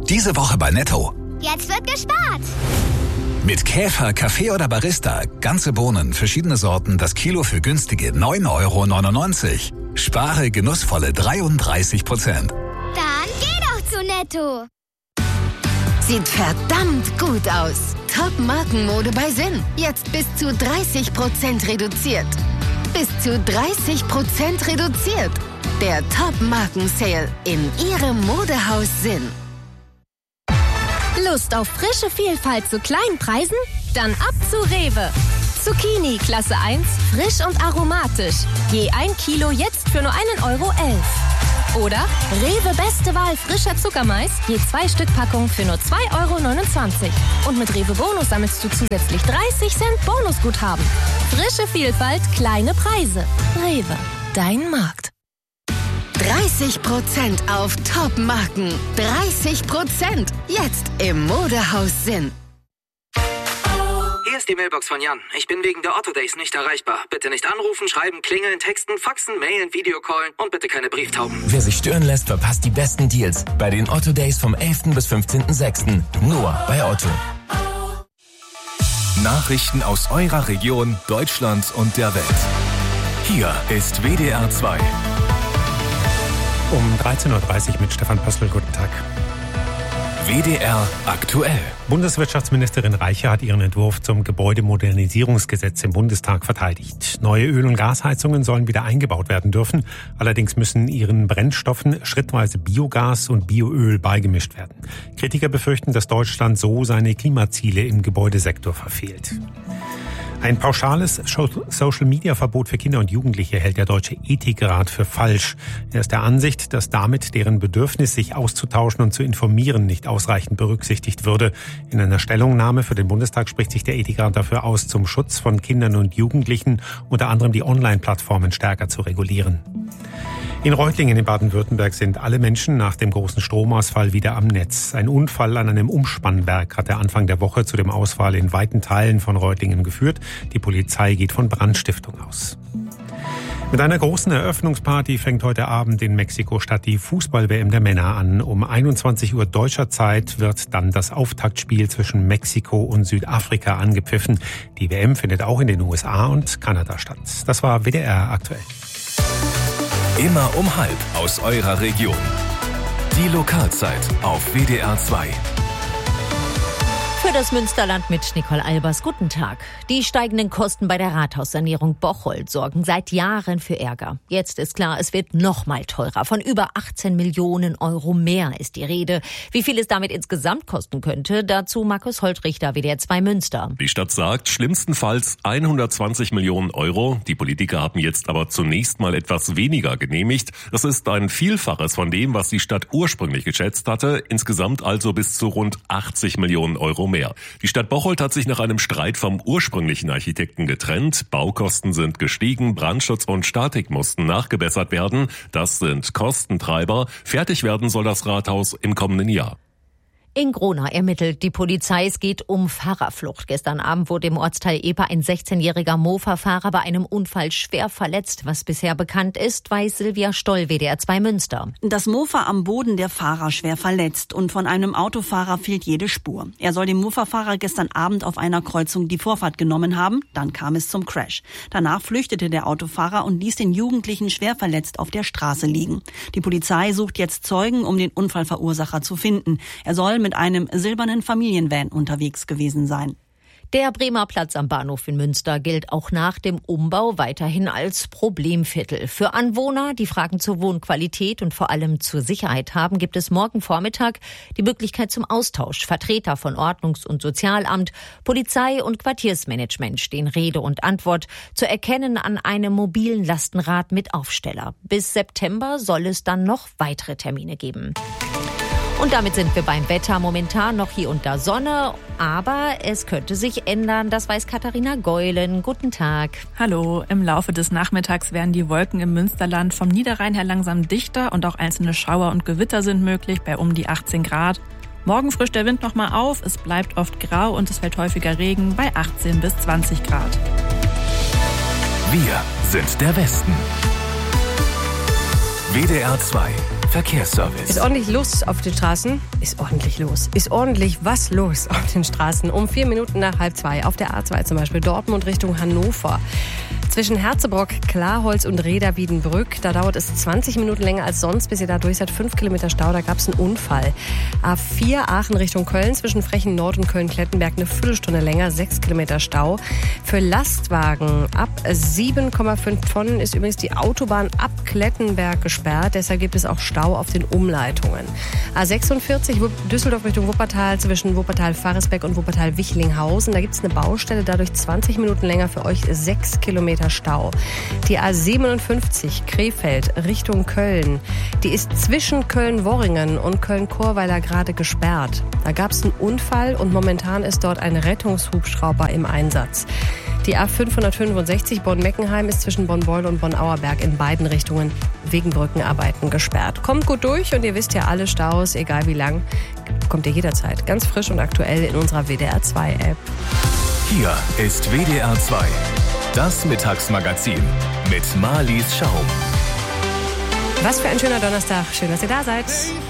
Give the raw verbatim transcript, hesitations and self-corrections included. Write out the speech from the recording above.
Diese Woche bei Netto. Jetzt wird gespart. Mit Käfer, Kaffee oder Barista. Ganze Bohnen, verschiedene Sorten, das Kilo für günstige neun Euro neunundneunzig. Spare genussvolle dreiunddreißig Prozent. Dann geh doch zu Netto. Sieht verdammt gut aus. Top-Markenmode bei Sinn. Jetzt bis zu dreißig Prozent reduziert. Bis zu dreißig Prozent reduziert. Der Top-Marken-Sale in Ihrem Modehaus Sinn. Lust auf frische Vielfalt zu kleinen Preisen? Dann ab zu Rewe. Zucchini Klasse eins, frisch und aromatisch. Je ein Kilo jetzt für nur einen Euro elf. Oder Rewe beste Wahl frischer Zuckermais, je zwei Stück Packung für nur zwei Euro neunundzwanzig. Und mit Rewe Bonus sammelst du zusätzlich dreißig Cent Bonusguthaben. Frische Vielfalt, kleine Preise. Rewe, dein Markt. dreißig Prozent auf Top-Marken. dreißig Prozent. Jetzt im Modehaus Sinn. Hier ist die Mailbox von Jan. Ich bin wegen der Otto Days nicht erreichbar. Bitte nicht anrufen, schreiben, klingeln, texten, faxen, mailen, Videocallen und bitte keine Brieftauben. Wer sich stören lässt, verpasst die besten Deals bei den Otto Days vom elften bis fünfzehnten sechsten Nur bei Otto. Nachrichten aus eurer Region, Deutschland und der Welt. Hier ist W D R zwei. Um dreizehn Uhr dreißig mit Stefan Pössl. Guten Tag. W D R aktuell. Bundeswirtschaftsministerin Reiche hat ihren Entwurf zum Gebäudemodernisierungsgesetz im Bundestag verteidigt. Neue Öl- und Gasheizungen sollen wieder eingebaut werden dürfen. Allerdings müssen ihren Brennstoffen schrittweise Biogas und Bioöl beigemischt werden. Kritiker befürchten, dass Deutschland so seine Klimaziele im Gebäudesektor verfehlt. Ein pauschales Social-Media-Verbot für Kinder und Jugendliche hält der Deutsche Ethikrat für falsch. Er ist der Ansicht, dass damit deren Bedürfnis, sich auszutauschen und zu informieren, nicht ausreichend berücksichtigt würde. In einer Stellungnahme für den Bundestag spricht sich der Ethikrat dafür aus, zum Schutz von Kindern und Jugendlichen unter anderem die Online-Plattformen stärker zu regulieren. In Reutlingen in Baden-Württemberg sind alle Menschen nach dem großen Stromausfall wieder am Netz. Ein Unfall an einem Umspannwerk hatte Anfang der Woche zu dem Ausfall in weiten Teilen von Reutlingen geführt. Die Polizei geht von Brandstiftung aus. Mit einer großen Eröffnungsparty fängt heute Abend in Mexiko-Stadt die Fußball-W M der Männer an. Um einundzwanzig Uhr deutscher Zeit wird dann das Auftaktspiel zwischen Mexiko und Südafrika angepfiffen. Die W M findet auch in den U S A und Kanada statt. Das war W D R aktuell. Immer um halb aus eurer Region. Die Lokalzeit auf W D R zwei. Für das Münsterland mit Nicole Albers. Guten Tag. Die steigenden Kosten bei der Rathaussanierung Bocholt sorgen seit Jahren für Ärger. Jetzt ist klar, es wird noch mal teurer. Von über achtzehn Millionen Euro mehr ist die Rede. Wie viel es damit insgesamt kosten könnte, dazu Markus Holtrichter, W D R zwei Münster. Die Stadt sagt, schlimmstenfalls hundertzwanzig Millionen Euro. Die Politiker haben jetzt aber zunächst mal etwas weniger genehmigt. Das ist ein Vielfaches von dem, was die Stadt ursprünglich geschätzt hatte. Insgesamt also bis zu rund achtzig Millionen Euro mehr. Die Stadt Bocholt hat sich nach einem Streit vom ursprünglichen Architekten getrennt. Baukosten sind gestiegen, Brandschutz und Statik mussten nachgebessert werden. Das sind Kostentreiber. Fertig werden soll das Rathaus im kommenden Jahr. In Gronau ermittelt die Polizei, es geht um Fahrerflucht. Gestern Abend wurde im Ortsteil Eper ein sechzehnjähriger Mofa-Fahrer bei einem Unfall schwer verletzt. Was bisher bekannt ist, weiß Silvia Stoll, W D R zwei Münster. Das Mofa am Boden, der Fahrer schwer verletzt und von einem Autofahrer fehlt jede Spur. Er soll dem Mofa-Fahrer gestern Abend auf einer Kreuzung die Vorfahrt genommen haben, dann kam es zum Crash. Danach flüchtete der Autofahrer und ließ den Jugendlichen schwer verletzt auf der Straße liegen. Die Polizei sucht jetzt Zeugen, um den Unfallverursacher zu finden. Er soll mit mit einem silbernen Familienvan unterwegs gewesen sein. Der Bremer Platz am Bahnhof in Münster gilt auch nach dem Umbau weiterhin als Problemviertel. Für Anwohner, die Fragen zur Wohnqualität und vor allem zur Sicherheit haben, gibt es morgen Vormittag die Möglichkeit zum Austausch. Vertreter von Ordnungs- und Sozialamt, Polizei und Quartiersmanagement stehen Rede und Antwort, zu erkennen an einem mobilen Lastenrad mit Aufsteller. Bis September soll es dann noch weitere Termine geben. Und damit sind wir beim Wetter. Momentan noch hier und da Sonne, aber es könnte sich ändern. Das weiß Katharina Geulen. Guten Tag. Hallo. Im Laufe des Nachmittags werden die Wolken im Münsterland vom Niederrhein her langsam dichter und auch einzelne Schauer und Gewitter sind möglich bei um die achtzehn Grad. Morgen frischt der Wind nochmal auf. Es bleibt oft grau und es fällt häufiger Regen bei achtzehn bis zwanzig Grad. Wir sind der Westen. W D R zwei Verkehrsservice. Ist ordentlich los auf den Straßen? Ist ordentlich los. Ist ordentlich was los auf den Straßen? Um vier Minuten nach halb zwei auf der A zwei zum Beispiel Dortmund Richtung Hannover. Zwischen Herzebrock, Klarholz und Reda-Wiedenbrück, da dauert es zwanzig Minuten länger als sonst, bis ihr da durch seid. Fünf Kilometer Stau, da gab es einen Unfall. A vier Aachen Richtung Köln, zwischen Frechen Nord und Köln-Klettenberg eine Viertelstunde länger, sechs Kilometer Stau. Für Lastwagen ab sieben Komma fünf Tonnen ist übrigens die Autobahn ab Klettenberg gesperrt. Deshalb gibt es auch Stau auf den Umleitungen. A sechsundvierzig Düsseldorf Richtung Wuppertal, zwischen Wuppertal-Faresbeck und Wuppertal-Wichlinghausen. Da gibt es eine Baustelle, dadurch zwanzig Minuten länger, für euch sechs Kilometer Stau. Die A siebenundfünfzig Krefeld Richtung Köln, die ist zwischen Köln-Worringen und Köln-Chorweiler gerade gesperrt. Da gab es einen Unfall und momentan ist dort ein Rettungshubschrauber im Einsatz. Die A fünfhundertfünfundsechzig Bonn-Meckenheim ist zwischen Bonn-Beul und Bonn-Auerberg in beiden Richtungen wegen Brückenarbeiten gesperrt. Kommt gut durch und ihr wisst ja, alle Staus, egal wie lang, bekommt ihr jederzeit ganz frisch und aktuell in unserer W D R zwei App. Hier ist W D R zwei. Das Mittagsmagazin mit Marlies Schaum. Was für ein schöner Donnerstag. Schön, dass ihr da seid.